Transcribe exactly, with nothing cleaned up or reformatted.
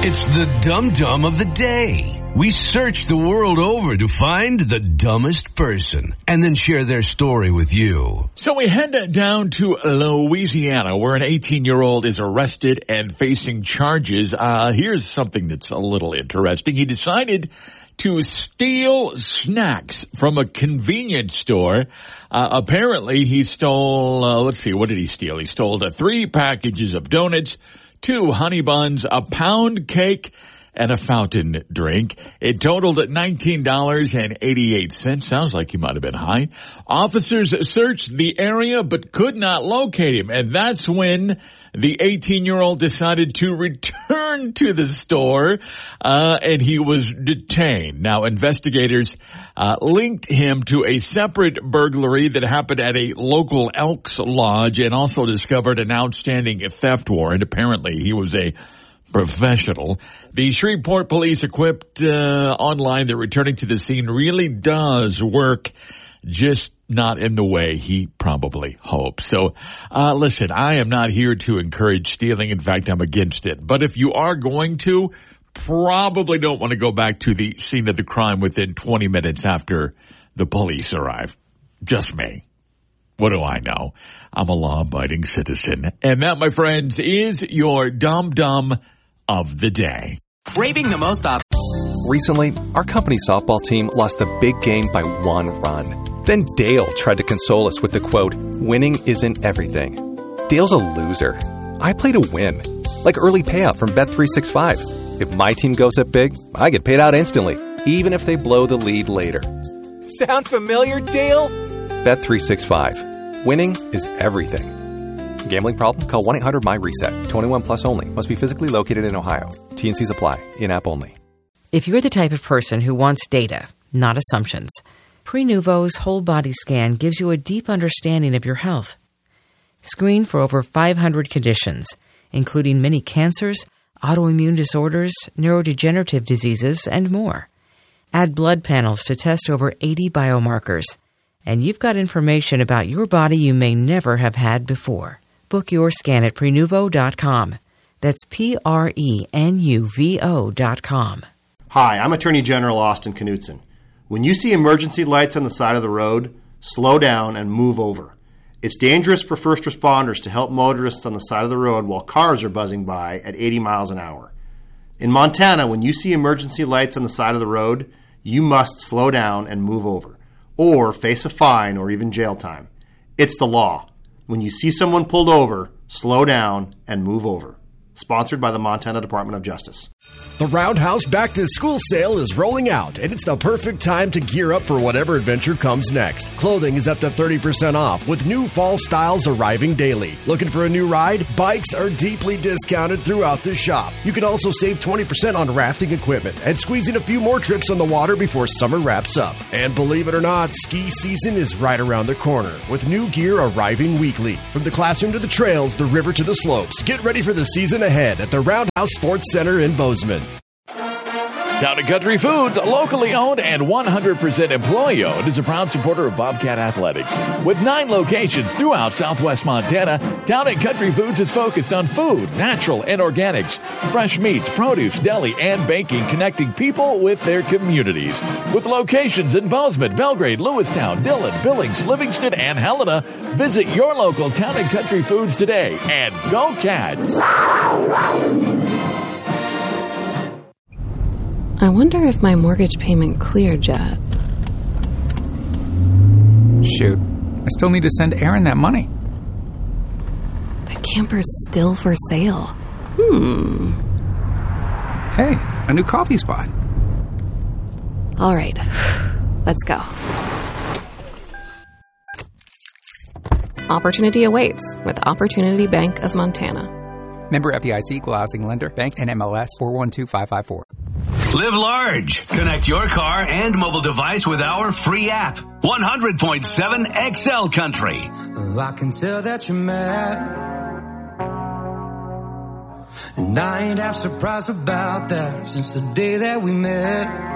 It's the Dum Dum of the Day. We search the world over to find the dumbest person and then share their story with you. So we head down to Louisiana, where an eighteen-year-old is arrested and facing charges. Uh, here's something that's a little interesting. He decided to steal snacks from a convenience store. Uh, apparently, he stole, uh, let's see, what did he steal? He stole uh, three packages of donuts, two honey buns, a pound cake, and a fountain drink. It totaled at nineteen dollars and eighty-eight cents. Sounds like he might have been high. Officers searched the area but could not locate him. And that's when the eighteen-year-old decided to return to the store, uh, and he was detained. Now, investigators uh, linked him to a separate burglary that happened at a local Elks Lodge and also discovered an outstanding theft warrant. Apparently, he was a professional. The Shreveport police equipped uh, online that returning to the scene really does work, just not in the way he probably hoped. So, uh, listen, I am not here to encourage stealing. In fact, I'm against it. But if you are going to, probably don't want to go back to the scene of the crime within twenty minutes after the police arrive. Just me. What do I know? I'm a law-abiding citizen. And that, my friends, is your Dum Dum of the Day. Raving the most op- Recently, our company softball team lost the big game by one run. Then Dale tried to console us with the quote, "Winning isn't everything." Dale's a loser. I play to win. Like early payout from Bet three sixty-five. If my team goes up big, I get paid out instantly, even if they blow the lead later. Sound familiar, Dale? Bet three sixty-five. Winning is everything. Gambling problem? Call one eight hundred M Y reset. twenty-one plus only. Must be physically located in Ohio. T and C's apply. In-app only. If you're the type of person who wants data, not assumptions, Prenuvo's whole body scan gives you a deep understanding of your health. Screen for over five hundred conditions, including many cancers, autoimmune disorders, neurodegenerative diseases, and more. Add blood panels to test over eighty biomarkers. And you've got information about your body you may never have had before. Book your scan at Prenuvo dot com. That's P R E N U V O dot com. Hi, I'm Attorney General Austin Knudsen. When you see emergency lights on the side of the road, slow down and move over. It's dangerous for first responders to help motorists on the side of the road while cars are buzzing by at eighty miles an hour. In Montana, when you see emergency lights on the side of the road, you must slow down and move over, or face a fine or even jail time. It's the law. When you see someone pulled over, slow down and move over. Sponsored by the Montana Department of Justice. The Roundhouse Back to School sale is rolling out, and it's the perfect time to gear up for whatever adventure comes next. Clothing is up to thirty percent off, with new fall styles arriving daily. Looking for a new ride? Bikes are deeply discounted throughout the shop. You can also save twenty percent on rafting equipment and squeeze in a few more trips on the water before summer wraps up. And believe it or not, ski season is right around the corner, with new gear arriving weekly. From the classroom to the trails, the river to the slopes. Get ready for the season ahead at the Roundhouse Sports Center in Bozeman. Town and Country Foods, locally owned and one hundred percent employee-owned, is a proud supporter of Bobcat Athletics. With nine locations throughout southwest Montana, Town and Country Foods is focused on food, natural and organics, fresh meats, produce, deli, and baking, connecting people with their communities. With locations in Bozeman, Belgrade, Lewistown, Dillon, Billings, Livingston, and Helena, visit your local Town and Country Foods today, and go Cats! I wonder if my mortgage payment cleared yet. Shoot, I still need to send Aaron that money. The camper's still for sale. Hmm. Hey, a new coffee spot. All right, let's go. Opportunity awaits with Opportunity Bank of Montana. Member F D I C, Equal Housing Lender, Bank N M L S four one two five five four. Live large. Connect your car and mobile device with our free app. one hundred point seven X L Country. I can tell that you're mad, and I ain't half surprised about that since the day that we met.